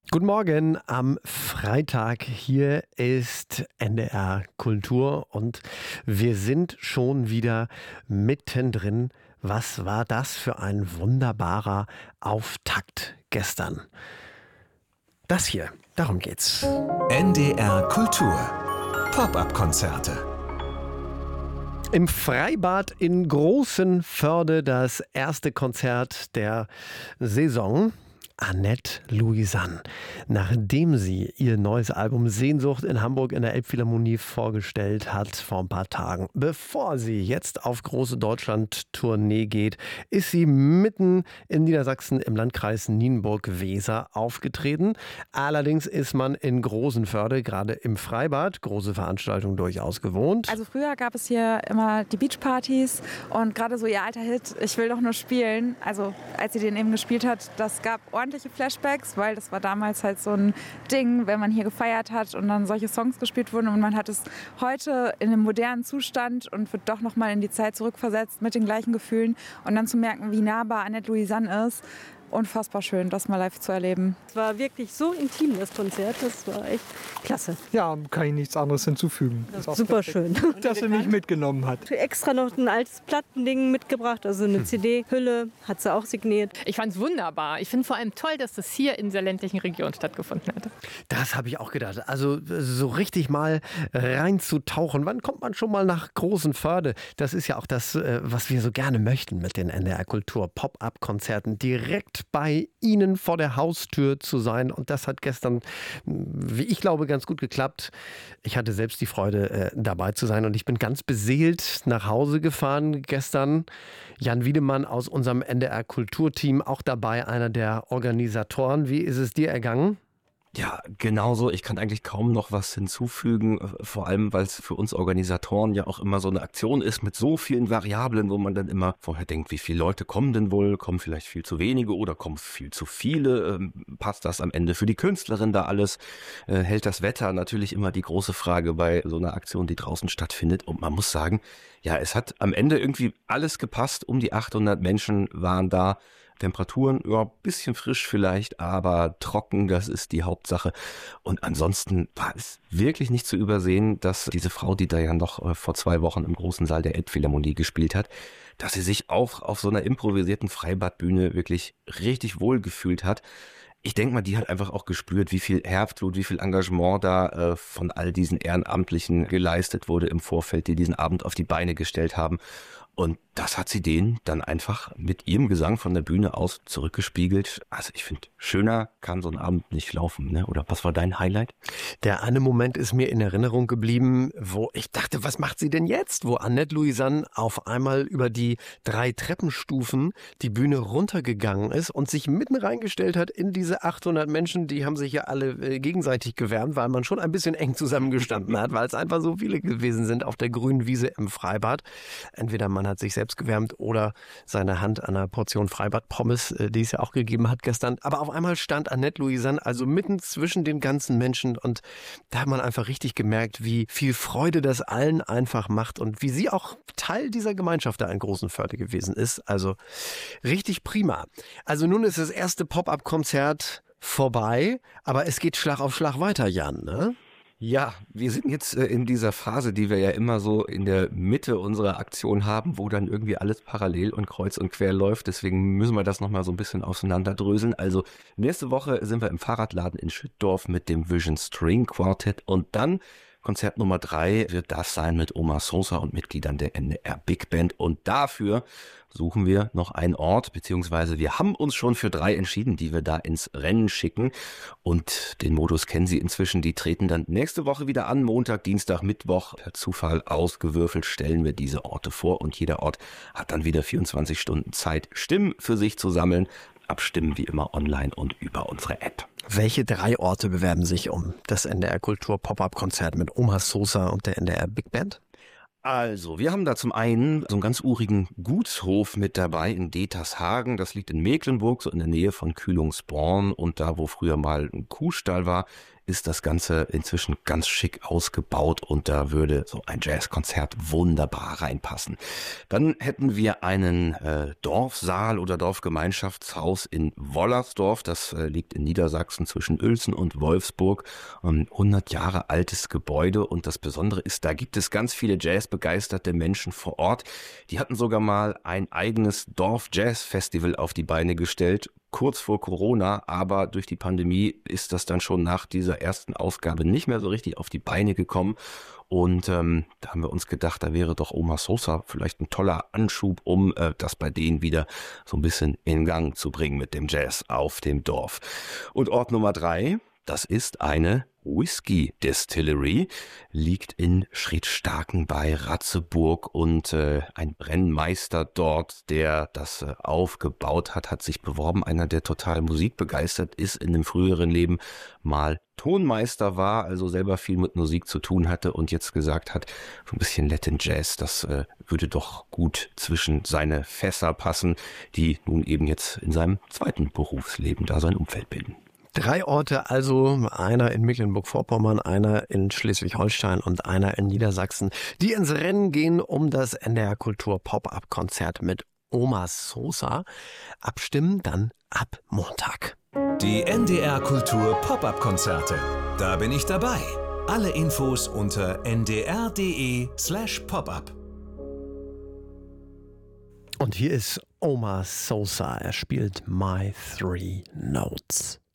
Guten Morgen am Freitag. Hier ist NDR Kultur und wir sind schon wieder mittendrin. Was war das für ein wunderbarer Auftakt gestern? Das hier, darum geht's. NDR Kultur. Pop-up-Konzerte. Im Freibad in Großenförde das erste Konzert der Saison. Annette Louisanne. Nachdem sie ihr neues Album Sehnsucht in Hamburg in der Elbphilharmonie vorgestellt hat vor ein paar Tagen, bevor sie jetzt auf große Deutschland-Tournee geht, ist sie mitten in Niedersachsen im Landkreis Nienburg-Weser aufgetreten. Allerdings ist man in Großenförde, gerade im Freibad, große Veranstaltungen durchaus gewohnt. Also früher gab es hier immer die Beachpartys und gerade so ihr alter Hit, Ich will doch nur spielen, also als sie den eben gespielt hat, das gab ordentliche Flashbacks, weil das war damals halt so ein Ding, wenn man hier gefeiert hat und dann solche Songs gespielt wurden und man hat es heute in einem modernen Zustand und wird doch nochmal in die Zeit zurückversetzt mit den gleichen Gefühlen und dann zu merken, wie nahbar Annette Louisanne ist. Unfassbar schön, das mal live zu erleben. Es war wirklich so intim, das Konzert. Das war echt klasse. Ja, kann ich nichts anderes hinzufügen. Das ist super schön. Dass sie mich mitgenommen hat. Extra noch ein altes Plattending mitgebracht, also eine CD-Hülle, hat sie auch signiert. Ich fand es wunderbar. Ich finde vor allem toll, dass das hier in dieser ländlichen Region stattgefunden hat. Das habe ich auch gedacht. Also so richtig mal reinzutauchen. Wann kommt man schon mal nach Großenförde? Das ist ja auch das, was wir so gerne möchten mit den NDR Kultur Pop-up-Konzerten. Direkt bei Ihnen vor der Haustür zu sein. Und das hat gestern, wie ich glaube, ganz gut geklappt. Ich hatte selbst die Freude, dabei zu sein. Und ich bin ganz beseelt nach Hause gefahren gestern. Jan Wiedemann aus unserem NDR Kulturteam, auch dabei, einer der Organisatoren. Wie ist es dir ergangen? Ja, genauso. Ich kann eigentlich kaum noch was hinzufügen, vor allem, weil es für uns Organisatoren ja auch immer so eine Aktion ist mit so vielen Variablen, wo man dann immer vorher denkt, wie viele Leute kommen denn wohl, kommen vielleicht viel zu wenige oder kommen viel zu viele, passt das am Ende für die Künstlerin da alles, hält das Wetter, natürlich immer die große Frage bei so einer Aktion, die draußen stattfindet, und man muss sagen, ja, es hat am Ende irgendwie alles gepasst, um die 800 Menschen waren da. Temperaturen, ja, bisschen frisch vielleicht, aber trocken, das ist die Hauptsache. Und ansonsten war es wirklich nicht zu übersehen, dass diese Frau, die da ja noch vor 2 Wochen im großen Saal der Elbphilharmonie gespielt hat, dass sie sich auch auf so einer improvisierten Freibadbühne wirklich richtig wohl gefühlt hat. Ich denke mal, die hat einfach auch gespürt, wie viel Herzblut, wie viel Engagement da von all diesen Ehrenamtlichen geleistet wurde im Vorfeld, die diesen Abend auf die Beine gestellt haben. Und das hat sie denen dann einfach mit ihrem Gesang von der Bühne aus zurückgespiegelt. Also ich finde, schöner kann so ein Abend nicht laufen, ne? Oder was war dein Highlight? Der eine Moment ist mir in Erinnerung geblieben, wo ich dachte, was macht sie denn jetzt? Wo Annette Louisanne auf einmal über die 3 Treppenstufen die Bühne runtergegangen ist und sich mitten reingestellt hat in diese 800 Menschen. Die haben sich ja alle gegenseitig gewärmt, weil man schon ein bisschen eng zusammengestanden hat, weil es einfach so viele gewesen sind auf der grünen Wiese im Freibad. Entweder man hat sich selbst gewärmt oder seine Hand an einer Portion Freibad-Pommes, die es ja auch gegeben hat gestern. Aber auf einmal stand Annette Louisanne also mitten zwischen den ganzen Menschen und da hat man einfach richtig gemerkt, wie viel Freude das allen einfach macht und wie sie auch Teil dieser Gemeinschaft da in Großenförde gewesen ist. Also richtig prima. Also nun ist das erste Pop-up-Konzert vorbei, aber es geht Schlag auf Schlag weiter, Jan, ne? Ja, wir sind jetzt in dieser Phase, die wir ja immer so in der Mitte unserer Aktion haben, wo dann irgendwie alles parallel und kreuz und quer läuft. Deswegen müssen wir das nochmal so ein bisschen auseinanderdröseln. Also nächste Woche sind wir im Fahrradladen in Schüttdorf mit dem Vision String Quartet und dann Konzert Nummer 3 wird das sein mit Omar Sosa und Mitgliedern der NDR Big Band. Und dafür suchen wir noch einen Ort, beziehungsweise wir haben uns schon für 3 entschieden, die wir da ins Rennen schicken. Und den Modus kennen Sie inzwischen. Die treten dann nächste Woche wieder an. Montag, Dienstag, Mittwoch. Per Zufall ausgewürfelt stellen wir diese Orte vor. Und jeder Ort hat dann wieder 24 Stunden Zeit, Stimmen für sich zu sammeln. Abstimmen wie immer online und über unsere App. Welche 3 Orte bewerben sich um das NDR Kultur Pop-up-Konzert mit Omar Sosa und der NDR Big Band? Also, wir haben da zum einen so einen ganz urigen Gutshof mit dabei in Detershagen. Das liegt in Mecklenburg, so in der Nähe von Kühlungsborn. Und da, wo früher mal ein Kuhstall war, ist das Ganze inzwischen ganz schick ausgebaut und da würde so ein Jazzkonzert wunderbar reinpassen. Dann hätten wir einen Dorfsaal oder Dorfgemeinschaftshaus in Wollersdorf. Das liegt in Niedersachsen zwischen Uelzen und Wolfsburg. 100 Jahre altes Gebäude und das Besondere ist, da gibt es ganz viele jazzbegeisterte Menschen vor Ort. Die hatten sogar mal ein eigenes Dorf-Jazz-Festival auf die Beine gestellt, kurz vor Corona, aber durch die Pandemie ist das dann schon nach dieser ersten Ausgabe nicht mehr so richtig auf die Beine gekommen. Und da haben wir uns gedacht, da wäre doch Oma Sosa vielleicht ein toller Anschub, um das bei denen wieder so ein bisschen in Gang zu bringen mit dem Jazz auf dem Dorf. Und Ort Nummer 3, das ist eine Whisky Distillery, liegt in Schridstarken bei Ratzeburg und ein Brennmeister dort, der das aufgebaut hat, hat sich beworben. Einer, der total musikbegeistert ist, in einem früheren Leben mal Tonmeister war, also selber viel mit Musik zu tun hatte und jetzt gesagt hat, so ein bisschen Latin Jazz, das würde doch gut zwischen seine Fässer passen, die nun eben jetzt in seinem zweiten Berufsleben da sein Umfeld bilden. 3 Orte, also einer in Mecklenburg-Vorpommern, einer in Schleswig-Holstein und einer in Niedersachsen, die ins Rennen gehen um das NDR Kultur Pop-Up-Konzert mit Oma Sosa. Abstimmen dann ab Montag. Die NDR Kultur Pop-Up-Konzerte. Da bin ich dabei. Alle Infos unter ndr.de/popup. Und hier ist Oma Sosa. Er spielt My Three Notes.